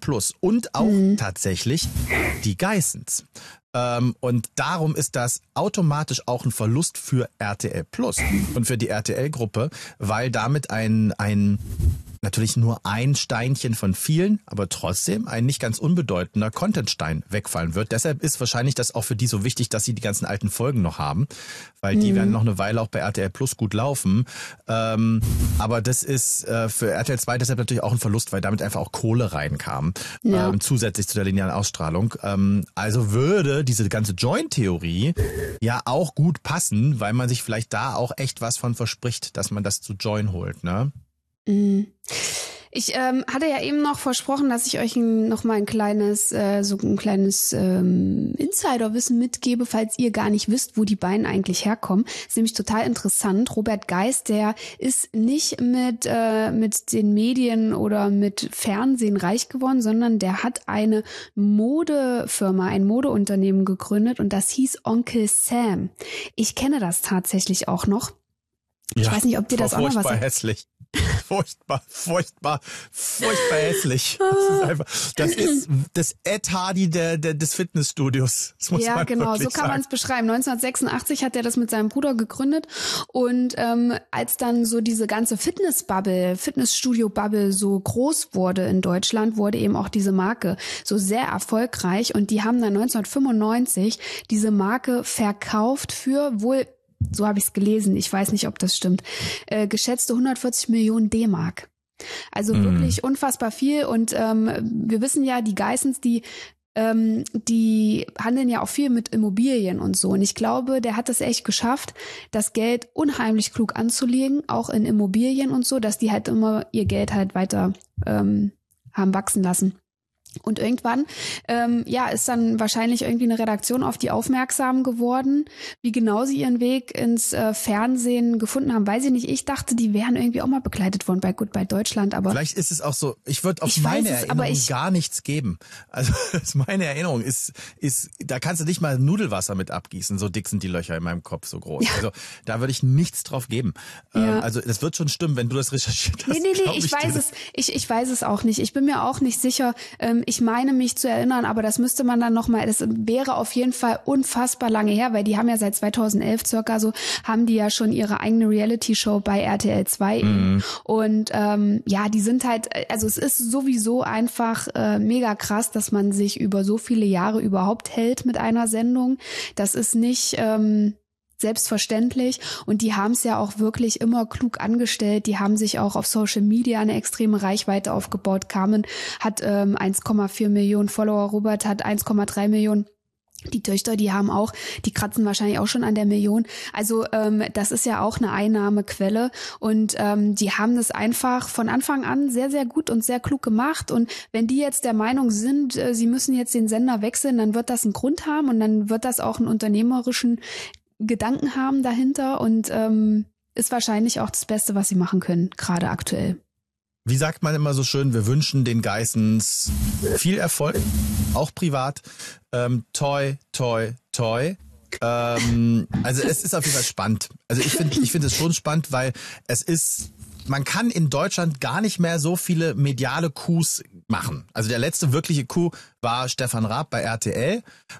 Plus und auch tatsächlich die Geissens. Und darum ist das automatisch auch ein Verlust für RTL Plus und für die RTL-Gruppe, weil damit natürlich nur ein Steinchen von vielen, aber trotzdem ein nicht ganz unbedeutender Contentstein wegfallen wird. Deshalb ist wahrscheinlich das auch für die so wichtig, dass sie die ganzen alten Folgen noch haben, weil die werden noch eine Weile auch bei RTL Plus gut laufen. Aber das ist für RTL 2 deshalb natürlich auch ein Verlust, weil damit einfach auch Kohle reinkam, zusätzlich zu der linearen Ausstrahlung. Also würde diese ganze Join-Theorie ja auch gut passen, weil man sich vielleicht da auch echt was von verspricht, dass man das zu Join holt, ne? Ich hatte ja eben noch versprochen, dass ich euch noch mal ein kleines Insiderwissen mitgebe, falls ihr gar nicht wisst, wo die beiden eigentlich herkommen. Das ist nämlich total interessant. Robert Geist, der ist nicht mit den Medien oder mit Fernsehen reich geworden, sondern der hat eine Modefirma, ein Modeunternehmen gegründet und das hieß Onkel Sam. Ich kenne das tatsächlich auch noch. Ich weiß nicht, ob dir das auch noch was sagt. Hässlich. Furchtbar hässlich. Das ist das Ed Hardy des Fitnessstudios. Das muss man genau, so kann man es beschreiben. 1986 hat er das mit seinem Bruder gegründet und als dann so diese ganze Fitnessstudio-Bubble so groß wurde in Deutschland, wurde eben auch diese Marke so sehr erfolgreich und die haben dann 1995 diese Marke verkauft für wohl, so habe ich es gelesen, ich weiß nicht, ob das stimmt, geschätzte 140 Millionen D-Mark. Also wirklich unfassbar viel. Und wir wissen ja, die Geissens, die handeln ja auch viel mit Immobilien und so. Und ich glaube, der hat es echt geschafft, das Geld unheimlich klug anzulegen, auch in Immobilien und so, dass die halt immer ihr Geld halt weiter haben wachsen lassen. Und irgendwann, ist dann wahrscheinlich irgendwie eine Redaktion auf die aufmerksam geworden. Wie genau sie ihren Weg ins Fernsehen gefunden haben, weiß ich nicht. Ich dachte, die wären irgendwie auch mal begleitet worden bei Goodbye Deutschland, aber vielleicht ist es auch so, ich würde auf meine Erinnerung gar nichts geben. Also meine Erinnerung ist, da kannst du nicht mal Nudelwasser mit abgießen, so dick sind die Löcher in meinem Kopf, so groß. Ja. Also da würde ich nichts drauf geben. Ja. Also das wird schon stimmen, wenn du das recherchiert hast. Nee, ich weiß es auch nicht. Ich bin mir auch nicht sicher. Ich meine mich zu erinnern, aber das müsste man dann nochmal, das wäre auf jeden Fall unfassbar lange her, weil die haben ja seit 2011 circa so, haben die ja schon ihre eigene Reality-Show bei RTL 2 eben. Und die sind halt, also es ist sowieso einfach mega krass, dass man sich über so viele Jahre überhaupt hält mit einer Sendung. Das ist nicht selbstverständlich und die haben es ja auch wirklich immer klug angestellt. Die haben sich auch auf Social Media eine extreme Reichweite aufgebaut. Carmen hat 1,4 Millionen Follower, Robert hat 1,3 Millionen. Die Töchter, die kratzen wahrscheinlich auch schon an der Million. Also das ist ja auch eine Einnahmequelle und die haben das einfach von Anfang an sehr, sehr gut und sehr klug gemacht. Und wenn die jetzt der Meinung sind, sie müssen jetzt den Sender wechseln, dann wird das einen Grund haben und dann wird das auch einen unternehmerischen Gedanken haben dahinter und ist wahrscheinlich auch das Beste, was sie machen können, gerade aktuell. Wie sagt man immer so schön, wir wünschen den Geissens viel Erfolg, auch privat. Toi, toi, toi. Also es ist auf jeden Fall spannend. Also ich finde es schon spannend, weil man kann in Deutschland gar nicht mehr so viele mediale Coups machen. Also der letzte wirkliche Coup war Stefan Raab bei RTL.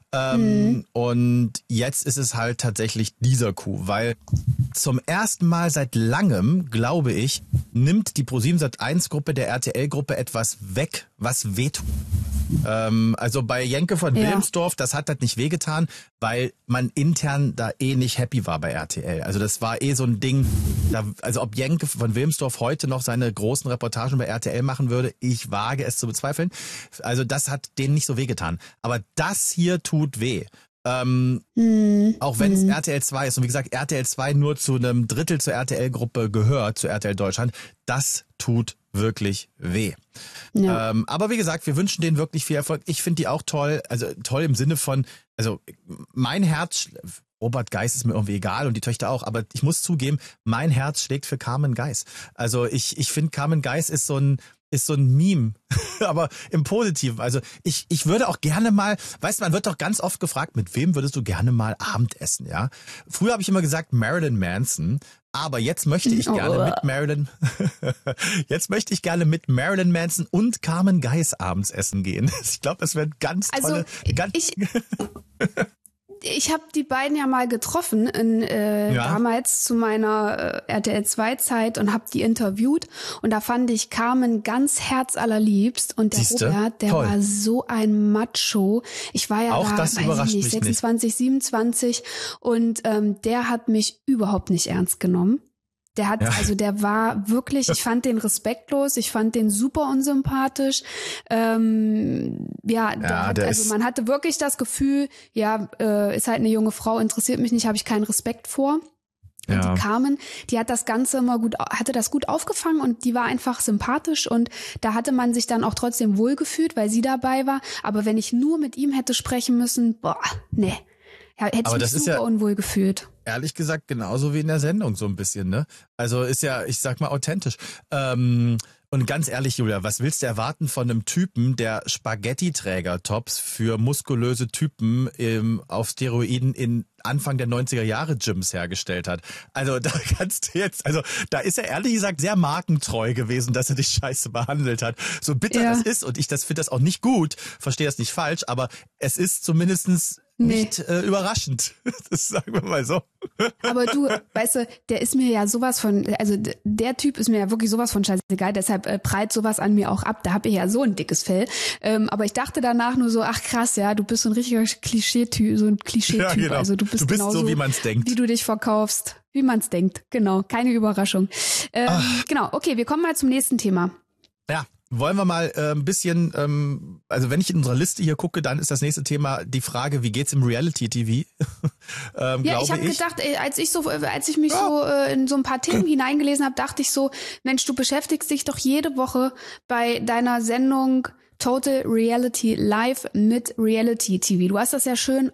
Und jetzt ist es halt tatsächlich dieser Coup, weil zum ersten Mal seit langem, glaube ich, nimmt die ProSiebenSat.1-Gruppe der RTL-Gruppe etwas weg, was wehtut. Also bei Jenke von Wilmsdorf, das hat nicht wehgetan, weil man intern da nicht happy war bei RTL. Also das war so ein Ding, also ob Jenke von Wilmsdorf heute noch seine großen Reportagen bei RTL machen würde, ich wage es zu bezweifeln. Also das hat denen nicht so wehgetan. Aber das hier tut weh. Auch wenn es RTL 2 ist und wie gesagt RTL 2 nur zu einem Drittel zur RTL-Gruppe gehört, zu RTL Deutschland, das tut wirklich weh. Ja. Aber wie gesagt, wir wünschen denen wirklich viel Erfolg. Ich finde die auch toll, also toll im Sinne von, also mein Herz, Robert Geis ist mir irgendwie egal und die Töchter auch, aber ich muss zugeben, mein Herz schlägt für Carmen Geis. Also ich finde, Carmen Geis ist so ein Meme, aber im Positiven. Also ich würde auch gerne mal, weißt du, man wird doch ganz oft gefragt, mit wem würdest du gerne mal Abendessen, ja? Früher habe ich immer gesagt Marilyn Manson, Aber jetzt möchte ich gerne mit Marilyn Manson und Carmen Geis abends essen gehen. Ich glaube, es wird ganz tolle... Ich habe die beiden ja mal getroffen damals zu meiner RTL 2 Zeit und habe die interviewt und da fand ich Carmen ganz herzallerliebst und der Robert, der war so ein Macho. Ich war ja auch da, das überrascht mich 26, nicht. 27 und der hat mich überhaupt nicht ernst genommen. Der war wirklich, ich fand den respektlos, ich fand den super unsympathisch. Man hatte wirklich das Gefühl, ist halt eine junge Frau, interessiert mich nicht, habe ich keinen Respekt vor. Und die Carmen, die hat das Ganze hatte das gut aufgefangen und die war einfach sympathisch und da hatte man sich dann auch trotzdem wohlgefühlt, weil sie dabei war. Aber wenn ich nur mit ihm hätte sprechen müssen, hätte ich mich super unwohl gefühlt. Ehrlich gesagt, genauso wie in der Sendung so ein bisschen, ne? Also ist ja, ich sag mal, authentisch. Und ganz ehrlich, Julia, was willst du erwarten von einem Typen, der Spaghetti-Träger-Tops für muskulöse Typen auf Steroiden in Anfang der 90er Jahre Gyms hergestellt hat? Also da da ist er ehrlich gesagt sehr markentreu gewesen, dass er dich scheiße behandelt hat. So bitter das ist und ich finde das auch nicht gut, verstehe das nicht falsch, aber es ist zumindestens nicht überraschend. Das sagen wir mal so. Aber du, weißt du, der ist mir ja sowas von, also der Typ ist mir ja wirklich sowas von scheißegal, deshalb prallt sowas an mir auch ab. Da habe ich ja so ein dickes Fell. Aber ich dachte danach nur so, ach krass, ja, du bist so ein richtiger Klischee-Typ, so ein Klischee-Typ. Ja, genau. Also du bist genauso, so, wie man es denkt. Wie du dich verkaufst, wie man es denkt. Genau, keine Überraschung. Genau, okay, wir kommen mal zum nächsten Thema. Ja. Wollen wir mal ein bisschen, also wenn ich in unserer Liste hier gucke, dann ist das nächste Thema die Frage, wie geht's im Reality-TV? Ich habe gedacht, als ich mich so in so ein paar Themen hineingelesen habe, dachte ich so, Mensch, du beschäftigst dich doch jede Woche bei deiner Sendung Total Reality Live mit Reality TV. Du hast das ja schön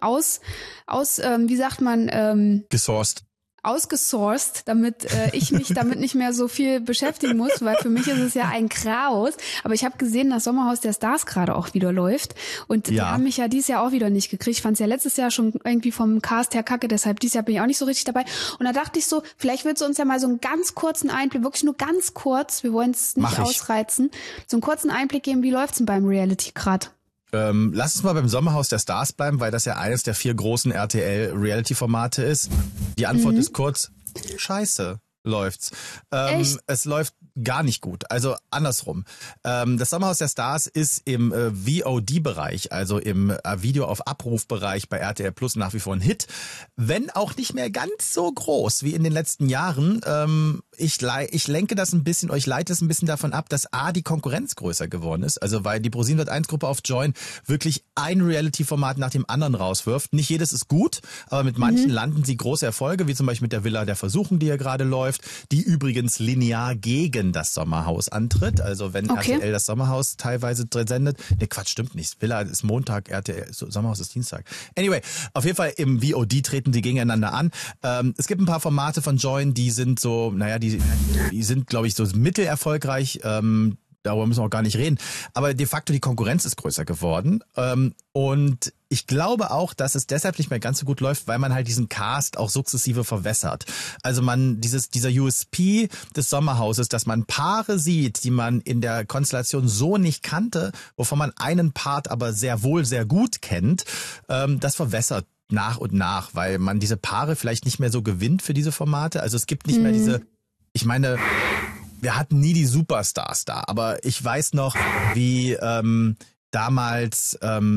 wie sagt man? Ausgesourced, damit ich mich damit nicht mehr so viel beschäftigen muss, weil für mich ist es ja ein Chaos. Aber ich habe gesehen, dass Sommerhaus der Stars gerade auch wieder läuft. Und die haben mich ja dieses Jahr auch wieder nicht gekriegt. Ich fand es ja letztes Jahr schon irgendwie vom Cast her kacke, deshalb dieses Jahr bin ich auch nicht so richtig dabei. Und da dachte ich so, vielleicht willst du uns ja mal so einen ganz kurzen Einblick, wirklich nur ganz kurz, wir wollen es nicht ausreizen, so einen kurzen Einblick geben, wie läuft's denn beim Reality gerade? Lass uns mal beim Sommerhaus der Stars bleiben, weil das ja eines der 4 großen RTL-Reality-Formate ist. Die Antwort ist kurz, scheiße läuft's. Es läuft gar nicht gut. Also andersrum. Das Sommerhaus der Stars ist im VOD-Bereich, also im Video auf Abruf-Bereich bei RTL Plus nach wie vor ein Hit. Wenn auch nicht mehr ganz so groß wie in den letzten Jahren. Ich lenke das ein bisschen, euch leite es ein bisschen davon ab, dass die Konkurrenz größer geworden ist. Also weil die Pro701-Gruppe auf Join wirklich ein Reality-Format nach dem anderen rauswirft. Nicht jedes ist gut, aber mit manchen landen sie große Erfolge, wie zum Beispiel mit der Villa der Versuchung, die hier gerade läuft, die übrigens linear gegen das Sommerhaus antritt. Also wenn RTL das Sommerhaus teilweise sendet. Ne, Quatsch, stimmt nicht. Villa ist Montag, RTL, Sommerhaus ist Dienstag. Anyway, auf jeden Fall im VOD treten die gegeneinander an. Es gibt ein paar Formate von Join, die sind so, die sind, glaube ich, so mittelerfolgreich. Darüber müssen wir auch gar nicht reden. Aber de facto die Konkurrenz ist größer geworden. Und ich glaube auch, dass es deshalb nicht mehr ganz so gut läuft, weil man halt diesen Cast auch sukzessive verwässert. Also dieser USP des Sommerhauses, dass man Paare sieht, die man in der Konstellation so nicht kannte, wovon man einen Part aber sehr wohl, sehr gut kennt, das verwässert nach und nach, weil man diese Paare vielleicht nicht mehr so gewinnt für diese Formate. Also es gibt nicht mehr diese, ich meine, wir hatten nie die Superstars da, aber ich weiß noch, wie damals,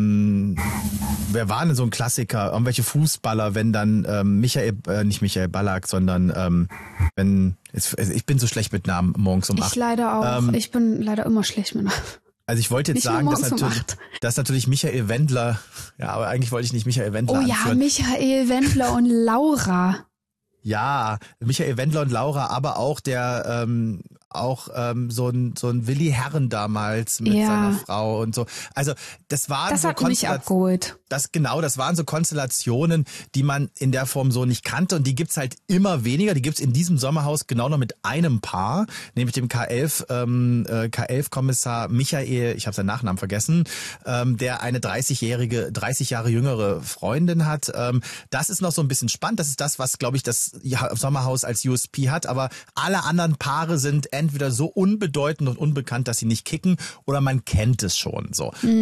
wer war denn so ein Klassiker? Irgendwelche Fußballer, wenn dann nicht Michael Ballack, sondern ich bin so schlecht mit Namen morgens um 8. Ich leider auch. Ich bin leider immer schlecht mit Namen. Also ich wollte jetzt sagen, dass natürlich Michael Wendler, ja, aber eigentlich wollte ich nicht Michael Wendler anführen. Ja, Michael Wendler und Laura. Ja, Michael Wendler und Laura, aber auch der auch so ein Willi Herren damals mit seiner Frau und so. Also das waren so hat mich abgeholt. Das waren so Konstellationen, die man in der Form so nicht kannte, und die gibt's halt immer weniger. Die gibt's in diesem Sommerhaus genau noch mit einem Paar, nämlich dem K11-Kommissar Michael, ich habe seinen Nachnamen vergessen, der eine 30 Jahre jüngere Freundin hat. Das ist noch so ein bisschen spannend. Das ist das, was, glaube ich, das Sommerhaus als USP hat. Aber alle anderen Paare sind entweder so unbedeutend und unbekannt, dass sie nicht kicken, oder man kennt es schon so.